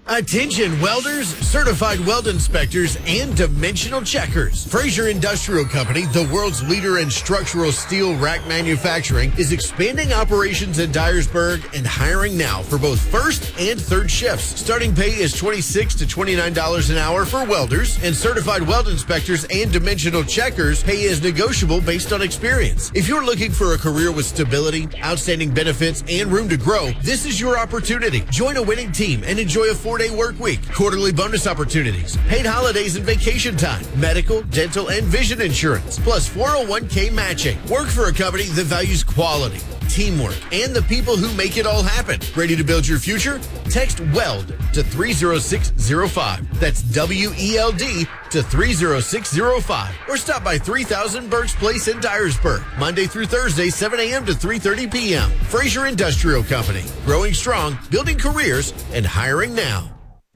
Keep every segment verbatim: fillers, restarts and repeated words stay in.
Attention welders, certified weld inspectors, and dimensional checkers. Fraser Industrial Company, the world's leader in structural steel rack manufacturing, is expanding operations in Dyersburg and hiring now for both first and third shifts. Starting pay is twenty-six to twenty-nine dollars an hour for welders, and certified weld inspectors and dimensional checkers pay is negotiable based on experience. If you're looking for a career with stability, outstanding benefits, and room to grow, this is your opportunity. Join a winning team and enjoy a four day work week, quarterly bonus opportunities, paid holidays and vacation time, medical, dental, and vision insurance, plus four oh one k matching. Work for a company that values quality, teamwork, and the people who make it all happen. Ready to build your future? Text WELD to three oh six oh five. That's W E L D to three oh six oh five. Or stop by three thousand Burks Place in Dyersburg, Monday through Thursday, seven a.m. to three thirty p.m. Fraser Industrial Company. Growing strong, building careers, and hiring now.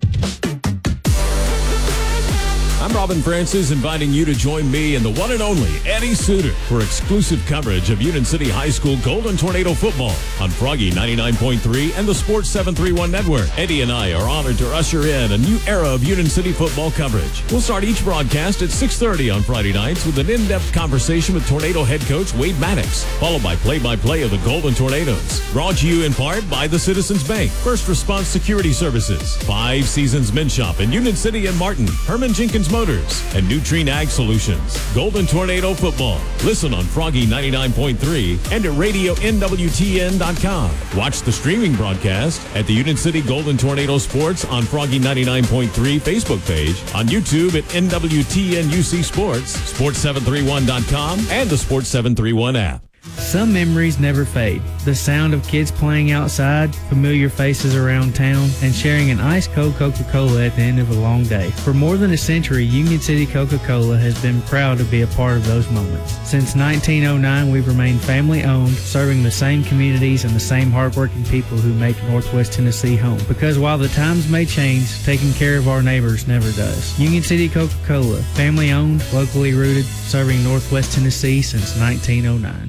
I'm Robin Francis, inviting you to join me and the one and only Eddie Suter for exclusive coverage of Union City High School Golden Tornado football on Froggy ninety-nine point three and the Sports seven thirty-one Network. Eddie and I are honored to usher in a new era of Union City football coverage. We'll start each broadcast at six thirty on Friday nights with an in-depth conversation with Tornado head coach Wade Maddox, followed by play-by-play of the Golden Tornadoes. Brought to you in part by the Citizens Bank, First Response Security Services, Five Seasons Men's Shop in Union City and Martin, Herman Jenkins Motors, and Nutrien Ag Solutions. Golden Tornado Football. Listen on Froggy ninety-nine point three and at radio N W T N dot com. Watch the streaming broadcast at the Union City Golden Tornado Sports on Froggy ninety-nine point three Facebook page, on YouTube at N W T N U C Sports, Sports seven thirty-one dot com, and the Sports seven thirty-one app. Some memories never fade. The sound of kids playing outside, familiar faces around town, and sharing an ice-cold Coca-Cola at the end of a long day. For more than a century, Union City Coca-Cola has been proud to be a part of those moments. Since nineteen oh nine, we've remained family-owned, serving the same communities and the same hardworking people who make Northwest Tennessee home. Because while the times may change, taking care of our neighbors never does. Union City Coca-Cola, family-owned, locally rooted, serving Northwest Tennessee since nineteen oh nine.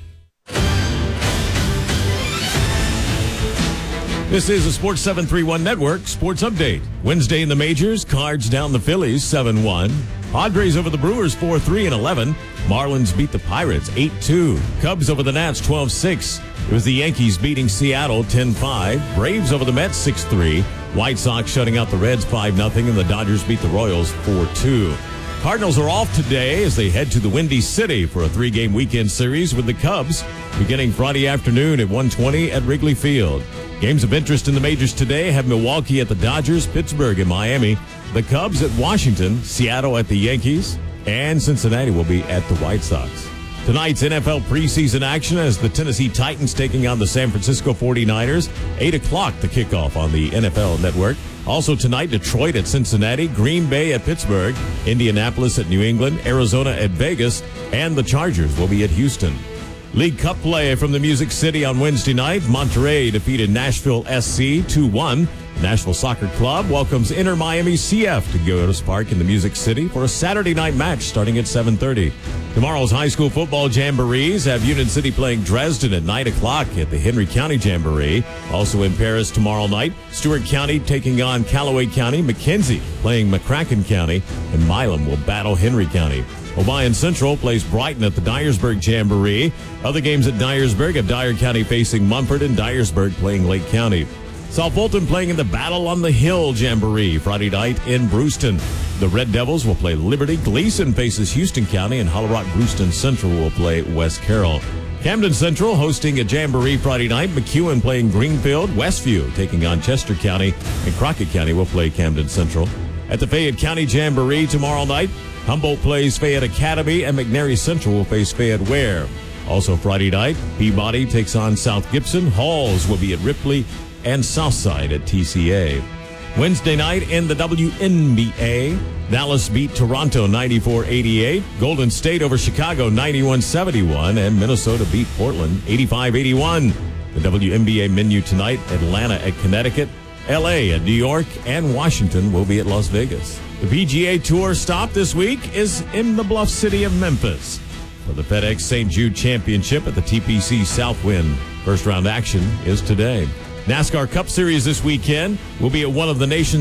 This is the Sports seven thirty-one Network Sports Update. Wednesday in the majors, Cards down the Phillies seven one. Padres over the Brewers four three and eleven. Marlins beat the Pirates eight two. Cubs over the Nats twelve six. It was the Yankees beating Seattle ten five. Braves over the Mets six three. White Sox shutting out the Reds five nothing, and the Dodgers beat the Royals four two. Cardinals are off today as they head to the Windy City for a three-game weekend series with the Cubs beginning Friday afternoon at one twenty at Wrigley Field. Games of interest in the majors today have Milwaukee at the Dodgers, Pittsburgh at Miami, the Cubs at Washington, Seattle at the Yankees, and Cincinnati will be at the White Sox. Tonight's N F L preseason action as the Tennessee Titans taking on the San Francisco forty-niners. eight o'clock the kickoff on the N F L Network. Also tonight, Detroit at Cincinnati, Green Bay at Pittsburgh, Indianapolis at New England, Arizona at Vegas, and the Chargers will be at Houston. League Cup play from the Music City on Wednesday night. Monterey defeated Nashville S C two one. Nashville Soccer Club welcomes Inter Miami C F to Geodis Park in the Music City for a Saturday night match starting at seven thirty. Tomorrow's high school football jamborees have Union City playing Dresden at nine o'clock at the Henry County Jamboree. Also in Paris tomorrow night, Stewart County taking on Callaway County, McKenzie playing McCracken County, and Milam will battle Henry County. Obion Central plays Brighton at the Dyersburg Jamboree. Other games at Dyersburg have Dyer County facing Mumford and Dyersburg playing Lake County. South Fulton playing in the Battle on the Hill Jamboree Friday night in Brewston. The Red Devils will play Liberty. Gleason faces Houston County, and Hollow Rock Brewston Central will play West Carroll. Camden Central hosting a Jamboree Friday night. McEwen playing Greenfield. Westview taking on Chester County, and Crockett County will play Camden Central. At the Fayette County Jamboree tomorrow night, Humboldt plays Fayette Academy, and McNary Central will face Fayette Ware. Also Friday night, Peabody takes on South Gibson. Halls will be at Ripley, and Southside at T C A. Wednesday night in the W N B A, Dallas beat Toronto ninety-four eighty-eight. Golden State over Chicago ninety-one seventy-one, and Minnesota beat Portland eighty-five eighty-one. The W N B A menu tonight, Atlanta at Connecticut, L A at New York, and Washington will be at Las Vegas. The P G A Tour stop this week is in the bluff city of Memphis for the FedEx Saint Jude Championship at the T P C Southwind. First round action is today. NASCAR Cup Series this weekend will be at one of the nation's